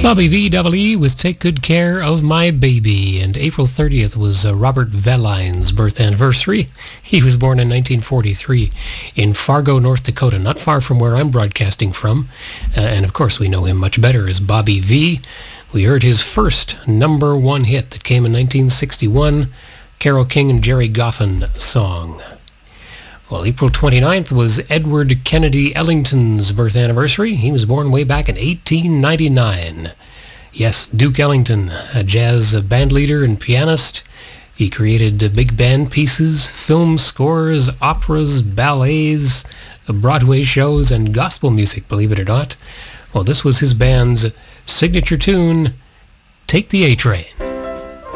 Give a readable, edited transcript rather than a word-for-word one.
Bobby V Double E with Take Good Care of My Baby. And April 30th was Robert Veline's birth anniversary. He was born in 1943 in Fargo, North Dakota, not far from where I'm broadcasting from. And of course we know him much better as Bobby V. We heard his first number one hit that came in 1961, Carole King and Jerry Goffin song. Well, April 29th was Edward Kennedy Ellington's birth anniversary. He was born way back in 1899. Yes, Duke Ellington, a jazz band leader and pianist. He created big band pieces, film scores, operas, ballets, Broadway shows, and gospel music, believe it or not. Well, this was his band's signature tune, Take the A-Train.